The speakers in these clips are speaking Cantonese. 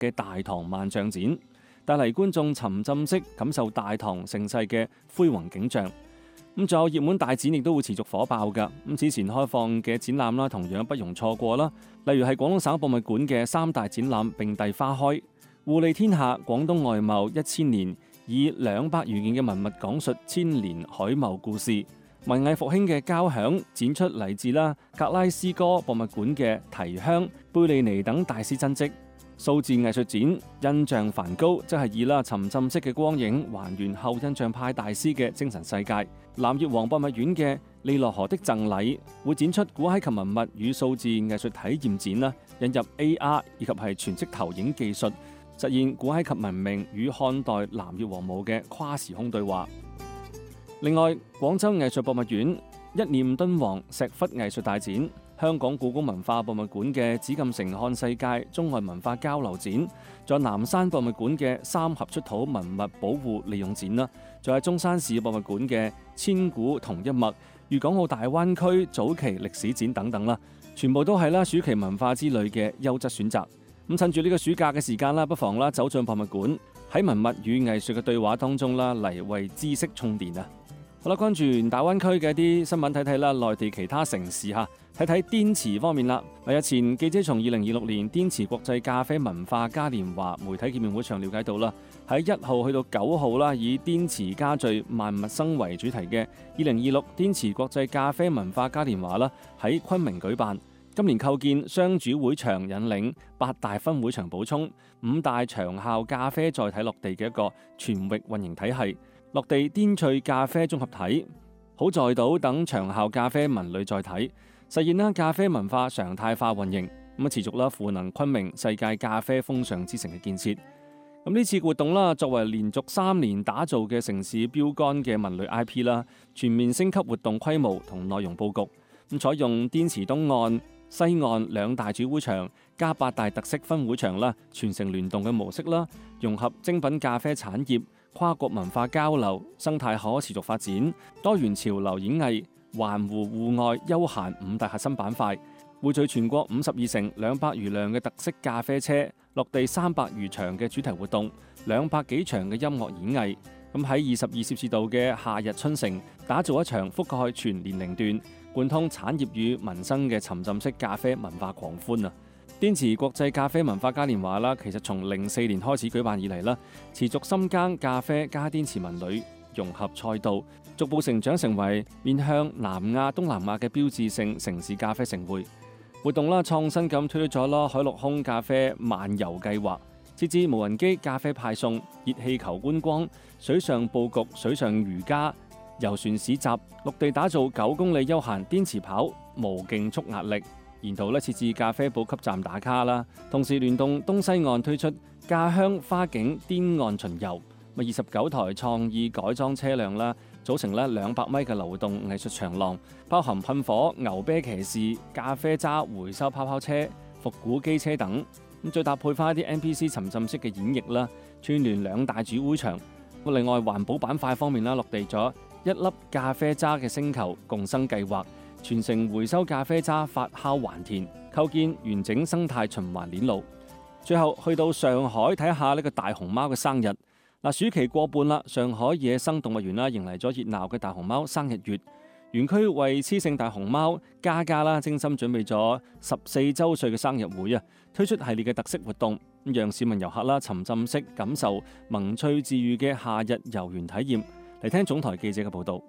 嘅大唐萬象展，帶嚟觀眾沉浸式感受大唐盛世嘅恢宏景象。咁仲有熱門大展亦都會持續火爆㗎。咁此前開放嘅展覽啦，同樣不容錯過啦。例如係廣東省博物館嘅3大展覽並蒂花開，互利天下廣東外貿1000年，以200餘件嘅文物講述千年海貿故事。文藝復興嘅交響展出嚟自格拉斯哥博物館嘅提香、貝利尼等大師真跡。數字藝術展印象梵高即係以沉浸式嘅光影還原後印象派大師嘅精神世界。南越王博物院嘅尼羅河的贈禮會展出古埃及文物與數字藝術體驗展，引入 AR 以及係全息投影技術，實現古埃及文明與漢代南越王墓嘅跨時空對話。另外，廣州藝術博物院一念敦煌石窟藝術大展，香港故宮文化博物館嘅紫禁城看世界中外文化交流展，仲有南山博物館嘅三合出土文物保護利用展啦，仲有中山市博物館嘅千古同一脈粵港澳大灣區早期歷史展等等啦，全部都係暑期文化之旅嘅優質選擇。咁趁住呢個暑假嘅時間不妨走進博物館，喺文物與藝術嘅對話當中嚟為知識充電啊！好啦，關注完大灣區嘅一啲新聞，睇睇內地其他城市睇睇滇池方面啦。日前記者從2026年滇池國際咖啡文化嘉年華媒體見面會上了解到喺1號去到9號以滇池家聚萬物生為主題嘅2026滇池國際咖啡文化嘉年華喺昆明舉辦。今年構建雙主會場，引領8大分會場補充5大長效咖啡載體落地嘅一個全域運營體系。落地滇萃咖啡綜合體、好在島等長效咖啡文類載體，實現咖啡文化常態化運營，持續賦能昆明世界咖啡風尚之城嘅建設。呢次活動作為連續3年打造嘅城市標杆嘅文類 IP 全面升級活動規模同內容佈局，採用滇池東岸、西岸2大主會場加8大特色分會場全城聯動嘅模式融合精品咖啡產業、跨國文化交流、生態可持續發展、多元潮流演藝、環湖戶外休閒5大核心板塊，匯聚全國52城200餘輛嘅特色咖啡車，落地300餘場嘅主題活動，200幾場嘅音樂演藝。喺22攝氏度嘅夏日春城，打造一場覆蓋全年齡段、貫通產業與民生嘅沉浸式咖啡文化狂歡啊！滇池國際咖啡文化嘉年華其實從04年開始舉辦以嚟持續深耕咖啡加滇池文旅融合賽道，逐步成長成為面向南亞、東南亞嘅標誌性城市咖啡盛會。活動創新咁推出咗海陸空咖啡漫遊計劃，設置無人機咖啡派送、熱氣球觀光、水上佈局、水上瑜伽、遊船市集，陸地打造9公里休閒滇池跑，無競速壓力。沿途設置咖啡補給站打卡啦，同時聯動東西岸推出家鄉花景滇岸巡遊，29台創意改裝車輛組成200米嘅流動藝術長廊，包含噴火、牛啤騎士、咖啡渣回收泡泡車、復古機車等，再搭配翻一啲 NPC 沉浸式嘅演繹串聯2大主會場。另外環保板塊方面落地咗1粒咖啡渣嘅星球共生計劃，全城回收咖啡渣發酵還田，構建完整生態循環鏈路。最後去到上海睇下呢個大熊貓嘅生日。暑期過半啦，上海野生動物園迎嚟咗熱鬧嘅大熊貓生日月。園區為雌性大熊貓嘉嘉精心準備咗14週歲嘅生日會推出系列嘅特色活動，讓市民遊客沉浸式感受萌趣治癒嘅夏日遊園體驗。嚟聽總台記者嘅報道。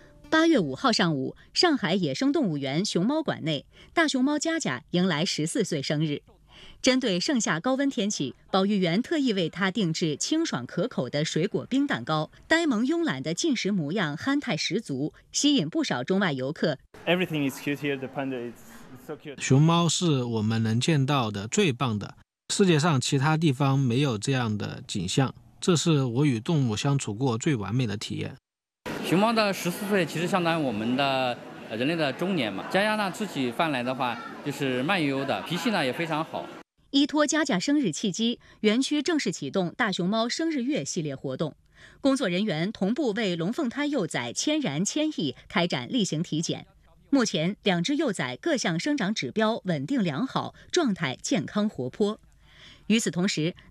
8月5號上午，上海野生動物園熊貓館內，大熊貓嘉嘉迎來14歲生日。針對盛夏高溫天氣，保育員特意為它定製清爽可口的水果冰蛋糕，呆萌慵懶的進食模樣憨態十足，吸引不少中外遊客。 Everything is cute here. The panda is so cute. 熊貓是我們能見到的最棒的，世界上其他地方沒有這樣的景象，這是我與動物相處過最完美的體驗。 熊貓的14歲其實相當於我們的人類的中年嘛。嘉嘉呢吃起飯來的話，就是慢悠悠的，脾氣呢也非常好。 依託嘉嘉生日契機，園區正式啟動大熊貓生日月系列活動，工作人員同步為龍鳳胎幼崽千然千億開展例行體檢。目前2隻幼崽各項生長指標穩定良好，狀態健康活潑。 与此同时，